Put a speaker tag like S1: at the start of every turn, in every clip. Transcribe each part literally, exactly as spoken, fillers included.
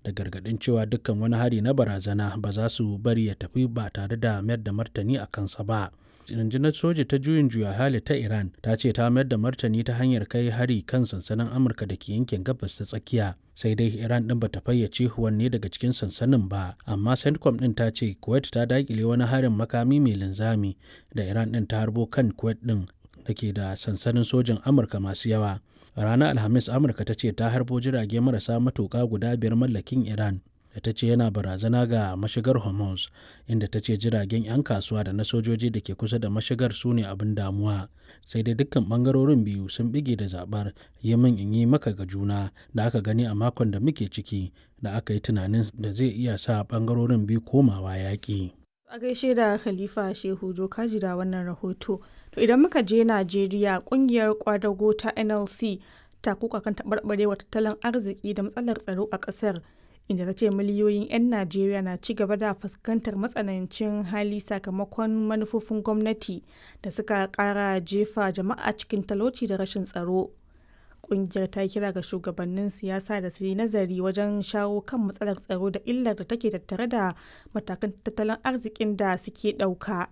S1: da gargaɗin cewa dukkan wani hari na barazana ba za su bari ya tafi ba tare da mayar da martani a kansa ba. Rundunar soja ta juyin juya hali ta Iran ta ce ta mayar da martani ta hanyar kai hari kan sansanin Amurka da ke yankin gabas ta tsakiya. Sai dai Iran ɗin bata fayyace wanne daga cikin sansanin ba, amma CENTCOM ɗin ta ce Kuwait ta dakile wani harin makami mai linzami da Iran ɗin ta harbo kan Kuwait ɗin da ke da sansanin sojin Amurka masu yawa. A ranar Alhamis, Amurka ta ce ta harbo jirage marasa matuƙa guda biyar mallakin Iran da ta ce yana barazana ga mashigar Hormuz, inda ta ce jiragen 'yan kasuwa da na sojoji da ke kusa da mashigar su ne abin damuwa. Sai dai dukkan ɓangarorin biyu sun bige da zaɓar yi min in yi maka ga juna da aka gani a makon da muke ciki da aka yi tunanin da zai iya sa ɓangarorin biyu komawa yaƙi.
S2: A gaishe da Khalifa Shehu Dokaji da wannan rahoto. To idan muka je Najeriya, kungiyar kwadago ta N L C ta kuka kan taɓarɓarewa tattalin arziki da matsalar tsaro a ƙasar, inda ta ce miliyoyin 'yan Najeriya na ci gaba da fuskantar matsanancin hali sakamakon manufofin gwamnati da suka ƙara jefa jama'a cikin talauci da rashin tsaro. Kungiyar ta kira ga shugabannin siyasa da su yi nazari wajen shawo kan matsalar tsaro da illar da take tattare da matakan tattalin arzikin da suke ɗauka.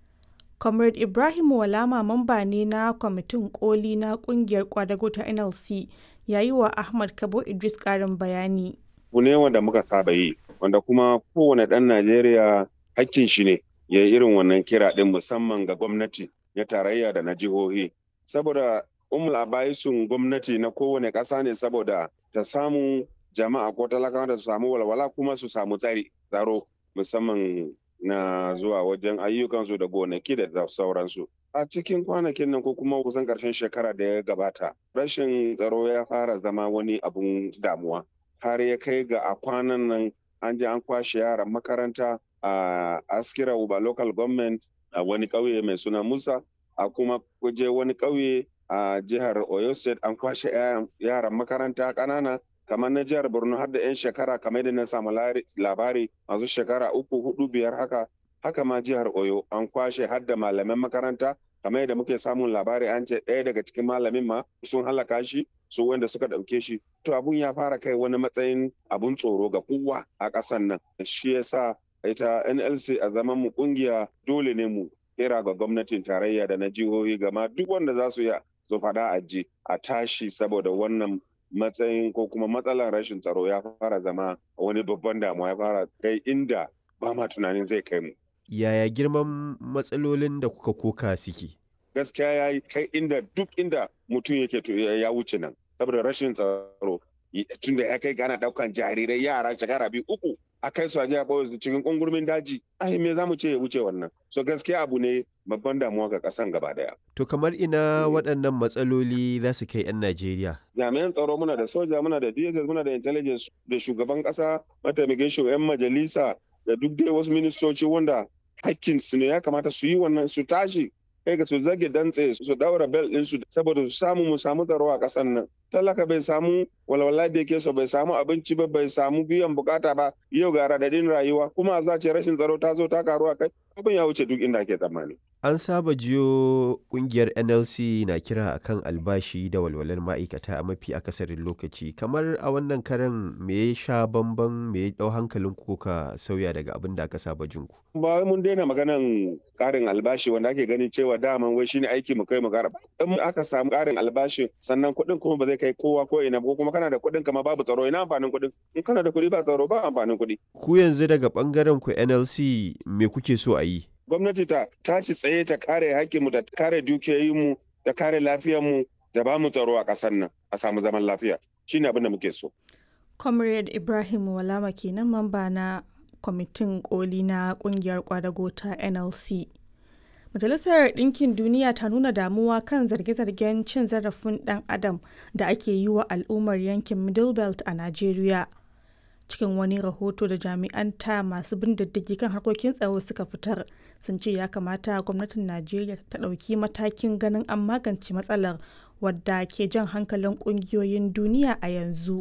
S2: Comrade Ibrahim Walama, mamba ne na kwamitin koli na kungiyar kwadago ta N L C, ya yi wa Ahmad Kabo Idris ƙarin bayani.
S3: Abu ne wanda muka saba yi, wanda kuma kowane ɗan Najeriya hakkin shi ne ya yi irin wannan kira ɗin, musamman ga gwamnati na tarayya da na jihohi. Saboda umul abaisun gwamnati na kowane ƙasa ne saboda ta samu jama'a ko talakawa da su samu walwala kuma su samu tsari tsaro musamman na zuwa wajen ayyukansu da gonaki da sauransu. A cikin kwanakin nan ko kuma kusan ƙarshen shekara da ya gabata, rashin tsaro ya fara zama wani abun damuwa. Har ya kai ga a kwanan nan an je an kwashe yaran makaranta a Askira Uba Local Government a wani ƙauye mai suna Musa, a kuma kuje wani ƙauye a jihar Oyo State an kwashe yaran makaranta ƙanana kamar na jihar Borno har da 'yan shekara kamar da na samu labari masu shekara uku hudu biyar haka haka ma jihar Oyo an kwashe har da malaman makaranta kamar yadda muke samun labari an ce ɗaya daga cikin malamin ma sun halaka shi su wanda suka ɗauke shi. To abun ya fara kai wani matsayin abun tsoro ga kowa a ƙasan nan. Shi yasa ita N L C a zaman mu kungiya dole ne mu kira ga gwamnatin tarayya da na jihohi gama duk wanda za su iya su faɗa a ji a tashi saboda wannan matsayin ko kuma matsalar rashin tsaro ya fara zama wani babban damuwa, ya fara kai inda ba ma tunanin zai kai mu.
S4: Yaya girman matsalolin da kuka koka suke?
S3: Gaskiya ya yi kai inda duk inda mutum yake to ya wuce nan saboda rashin tsaro tunda ya kai gana daukan jarirai yara shekara biyu uku a kai su a jiya su cikin kungurmin daji. Ai me za mu ce ya wuce wannan? So gaskiya abu ne babban damuwa ga kasan gaba daya.
S4: To kamar ina waɗannan matsaloli za su kai 'yan Najeriya?
S3: Jami'an tsaro muna da soja, muna da D S S, muna da intelligence da shugaban kasa, mataimakin shugaban majalisa da duk dai wasu ministoci wanda hakkin su ne ya kamata su yi wannan su tashi kai ga su zage dantse su daura bel din su saboda su samu mu samu tsaro a kasan nan. Talaka bai samu walwala da yake so, bai samu abinci ba, bai samu biyan bukata ba, yau ga radadin rayuwa kuma za ce rashin tsaro ta zo ta karu a kai, abin ya wuce duk inda ake tsammani.
S4: An saba jiyo kungiyar N L C na kira akan albashi da walwalar ma'aikata a mafi akasarin lokaci. Kamar a wannan karan me ya sha bamban, me ya dau hankalin ku ka sauya daga abin da aka saba jin ku?
S3: Ba mun daina maganan karin albashi wanda ake ganin cewa daman wai shine aiki mu kai mu gara. In aka samu karin albashi sannan kuɗin kuma ba zai kai kowa ko ina ba, kuma kana da kuɗin kama babu tsaro, ina amfanin kuɗin? In kana da kuɗi ba tsaro ba amfanin kuɗi.
S4: Ku yanzu daga bangaren ku N L C me kuke so a yi?
S3: Gwamnati ta tashi tsaye ta kare hakkinmu, ta kare dukiyoyinmu, ta kare lafiyarmu, da ba mu tsaro a ƙasar nan a samu zaman lafiya. Shine abin da muke so.
S2: Comrade Ibrahim Walama kenan, mamba na kwamitin koli na kungiyar kwadago ta N L C. Majalisar Ɗinkin Duniya ta nuna damuwa kan zarge-zargen cin zarafin ɗan adam da ake yi wa al'ummar yankin Middle Belt a Najeriya. Cikin wani rahoto da jami'an ta masu bin diddigi kan harkokin tsaro suka fitar, sun ce ya kamata gwamnatin Najeriya ta ɗauki matakin ganin an magance matsalar wadda ke jan hankalin ƙungiyoyin duniya a yanzu.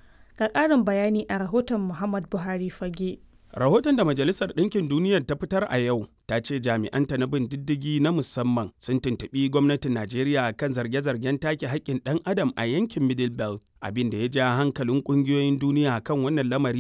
S2: Ga ƙarin bayani a rahoton Muhammad Buhari Fage.
S5: Rahoton da Majalisar Ɗinkin Duniyar ta fitar a yau ta ce jami'anta na bin diddigi na musamman sun tuntuɓi gwamnatin Najeriya kan zarge-zargen take haƙƙin ɗan adam a yankin Middle Belt, abin da ya ja hankalin ƙungiyoyin duniya kan wannan lamari